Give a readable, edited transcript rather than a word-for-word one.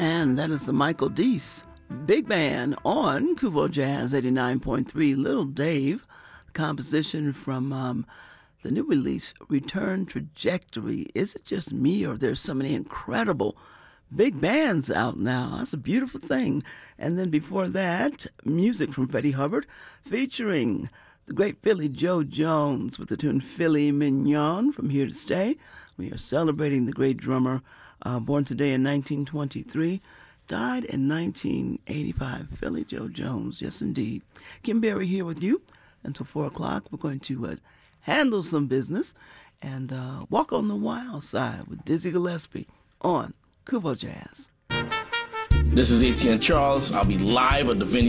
And that is the Michael Deese Big Band on Kuvo Jazz 89.3. Little Dave, composition from the new release, Return Trajectory. Is it just me, or there's so many incredible big bands out now? That's a beautiful thing. And then before that, music from Freddie Hubbard featuring the great Philly Joe Jones with the tune Philly Mignon, From Here to Stay. We are celebrating the great drummer born today in 1923, died in 1985, Philly Joe Jones. Yes, indeed. Kim Berry here with you until 4 o'clock. We're going to handle some business and walk on the wild side with Dizzy Gillespie on Kuvo Jazz. This is ATN Charles. I'll be live at the venue